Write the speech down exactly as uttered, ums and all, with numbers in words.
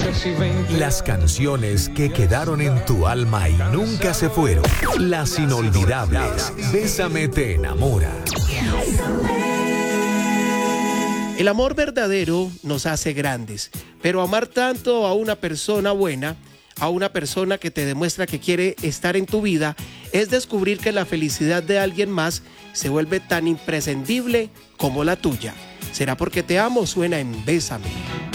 Las canciones que quedaron en tu alma y nunca se fueron. Las inolvidables. Bésame te enamora. El amor verdadero nos hace grandes, pero amar tanto a una persona buena, a una persona que te demuestra que quiere estar en tu vida, es descubrir que la felicidad de alguien más se vuelve tan imprescindible como la tuya. ¿Será porque te amo? Suena en Bésame.